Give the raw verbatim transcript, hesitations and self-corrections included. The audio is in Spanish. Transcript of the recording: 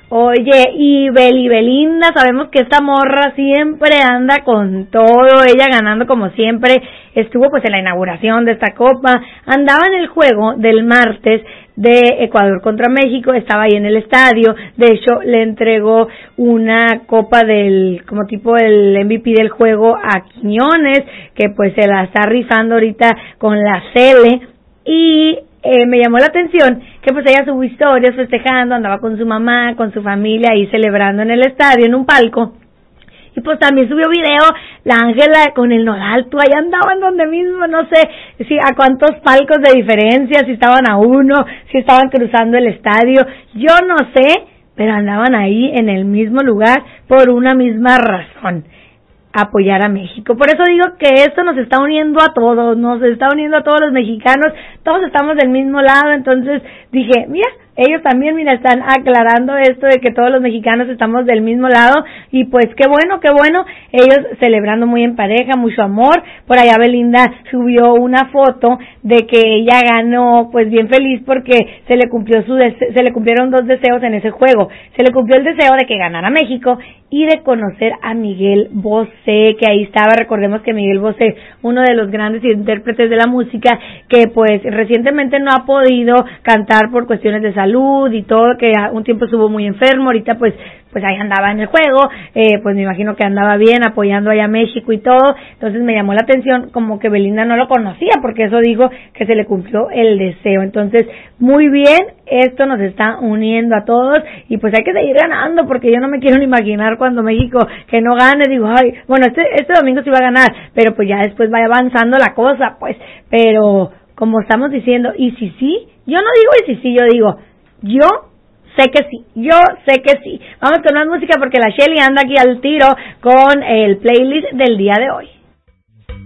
Oye, y Beli Belinda, sabemos que esta morra siempre anda con todo, ella ganando como siempre, estuvo pues en la inauguración de esta copa, andaba en el juego del martes de Ecuador contra México, estaba ahí en el estadio, de hecho le entregó una copa del, como tipo el M V P del juego a Quiñones, que pues se la está rifando ahorita con la Cele, y Eh, me llamó la atención que pues ella subió historias festejando, andaba con su mamá, con su familia ahí celebrando en el estadio, en un palco, y pues también subió video la Ángela con el Nodal, tú ahí andaban donde mismo, no sé si a cuántos palcos de diferencia, si estaban a uno, si estaban cruzando el estadio, yo no sé, pero andaban ahí en el mismo lugar por una misma razón: apoyar a México. Por eso digo que esto nos está uniendo a todos, nos está uniendo a todos los mexicanos, todos estamos del mismo lado. Entonces dije, mira, ellos también, mira, están aclarando esto de que todos los mexicanos estamos del mismo lado, y pues qué bueno, qué bueno, ellos celebrando muy en pareja, mucho amor. Por allá Belinda subió una foto de que ella ganó, pues bien feliz porque se le cumplió su dese- se le cumplieron dos deseos en ese juego. Se le cumplió el deseo de que ganara México y de conocer a Miguel Bosé, que ahí estaba. Recordemos que Miguel Bosé, uno de los grandes intérpretes de la música, que pues recientemente no ha podido cantar por cuestiones de salud y todo, que un tiempo estuvo muy enfermo, ahorita pues pues ahí andaba en el juego, eh, pues me imagino que andaba bien apoyando allá a México y todo. Entonces me llamó la atención como que Belinda no lo conocía, porque eso dijo que se le cumplió el deseo. Entonces muy bien, esto nos está uniendo a todos, y pues hay que seguir ganando, porque yo no me quiero ni imaginar cuando México que no gane, digo, ay, bueno, este este domingo sí va a ganar, pero pues ya después vaya avanzando la cosa, pues, pero como estamos diciendo, y si sí, yo no digo y si sí, yo digo, yo sé que sí, yo sé que sí. Vamos con más música porque la Shelly anda aquí al tiro con el playlist del día de hoy.